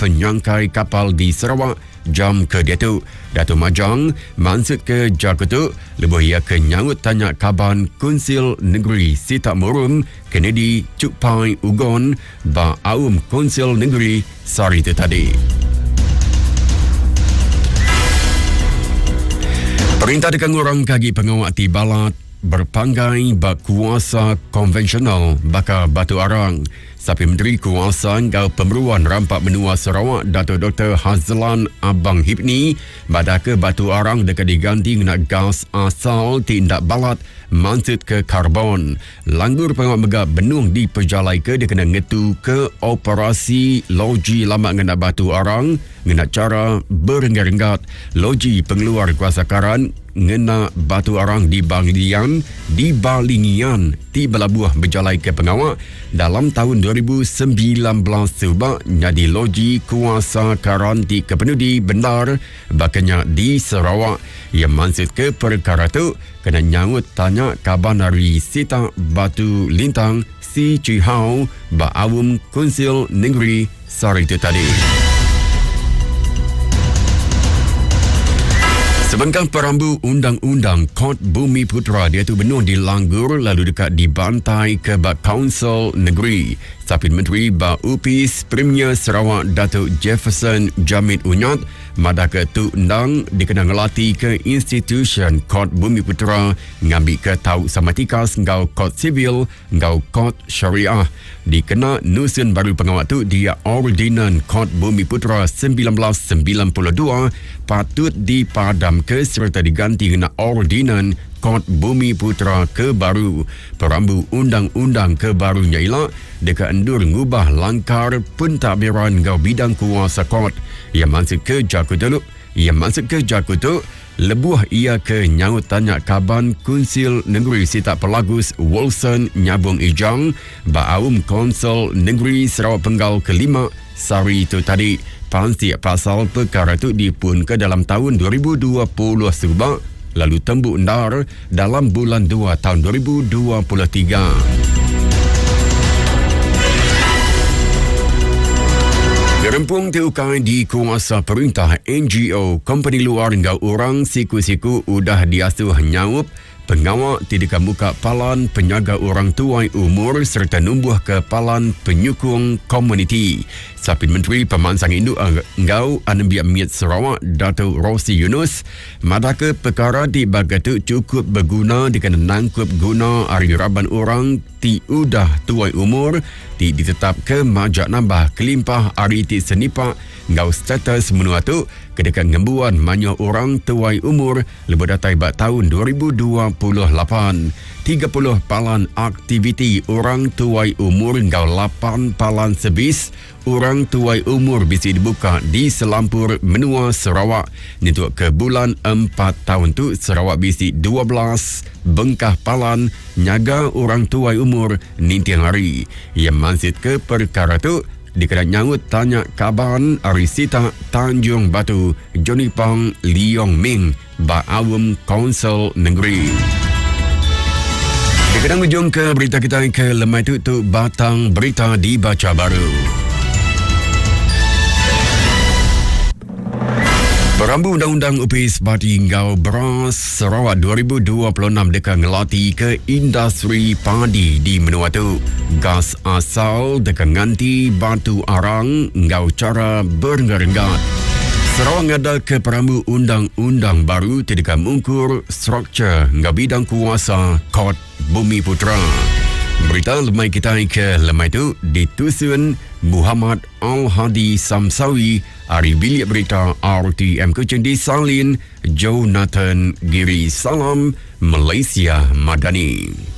penyangkai kapal di Sarawak jam ke dia tu. Datuk Majang maksud ke Jakutu lebih ia ke nyawut tanya kaban Konsil Negeri Sitak Murum Kennedy Cuk Pai Ugon ba Aum Konsil Negeri Sari itu tadi. Perintah dekan orang kaki pengawak tibalat berpanggai bak kuasa konvensional bakal Batu Arang. Sapi Menteri Kuasa Ngau Pemeruan Rampak Menua Sarawak Datuk Dr. Hazlan Abang Hipni badake Batu Arang dekat diganti dengan gas asal tindak balat mansut ke karbon. Langgur pengawak megap benung di perjalai ke dia kena ngetu ke operasi loji lama ngena Batu Arang ngena cara berenggat-enggat loji pengeluar kuasa karan ngena Batu Arang di Balingian di Balabuah berjalai ke pengawak dalam tahun 2019 sebab jadi loji kuasa karanti kepenudi benar bakanya di Sarawak. Ia maksud ke perkara tu kena nyawut tanya kaban dari Sitak Batu Lintang Si Cihau ba Awum Konsil Negeri Sari itu tadi. Sebengkang perambu undang-undang Kod Bumi Putra dia tu benuh dilanggur lalu dekat dibantai ke Bak Kaunsil Negeri. Sapin Menteri Ba Upis Premier Sarawak Datuk Jefferson Jamit Unyat madah ke tu undang dikenang ngelati ke institution Kod Bumi Putra ngambil ke tau samatikas ngau Kod Sivil ngau Kod Syariah. Dikena nusun baru pengawat tu dia Ordinan Kod Bumi Putra 1992 patut dipadam ke serta diganti dengan Ordinan Kod Bumi Putra ke baru. Perambu undang-undang ke barunya ialah dekat endur ngubah langkar pentadbiran ngau bidang kuasa kod. Ia maksud ke Jakutu lebuh ia ke nyaut tanya kaban Konsil Negeri Sitak Pelagus Wilson Nyabung Ijang ba Aum Konsil Negeri Sarawak Penggal ke-5 Sari itu tadi. Pansi pasal perkara itu dipun ke dalam tahun 2020 sebab lalu tembuk ndar dalam bulan 2 tahun 2023. Gerempung terukai di kuasa perintah NGO company luar hingga orang siku-siku udah diasuh nyawup pengawak tidak buka palan penyaga orang tuai umur serta numbuh ke palan penyukung komuniti. Sapin Menteri Pemansang Induk Ngau Anambiak Miat Sarawak Datuk Rosi Yunus madake perkara di bagatu cukup berguna dengan nangkup guna hari raban orang ti udah tuai umur ti ditetap ke majak nambah kelimpah hari ti senipak ngau status menua tu kedekat ngembuan banyak orang tuai umur lebih datai bak tahun 2028. 30 palan aktiviti orang tuai umur ngau 8 palan sebis orang tuai umur bisi dibuka di selampur menua Sarawak. Nituk ke bulan 4 tahun tu Sarawak bisi 12 bengkah palan nyaga orang tuai umur nintiang hari. Ia maksud ke perkara tu dikena nyawut tanya kaban Arisita Tanjung Batu Johnny Pang Leong Ming ba Awam Konsil Negeri. Dikena ujung ke berita kita ke lemai tu batang berita dibaca baru. Perambu Undang-Undang Upis Bati Ngau Beras Sarawak 2026 dekat ngelati ke industri padi di menua tu. Gas asal dekat nganti Batu Arang ngau cara berenggat-enggat. Sarawak ngada ke perambu undang-undang baru tidak mengukur struktur ngau bidang kuasa Kod Bumi Putra. Berita lemai kita ke lemai tu ditusun Muhammad Al-Hadi Samsawi hari bilik berita RTM Kuching disalin Jonathan Giri Salam Malaysia Madani.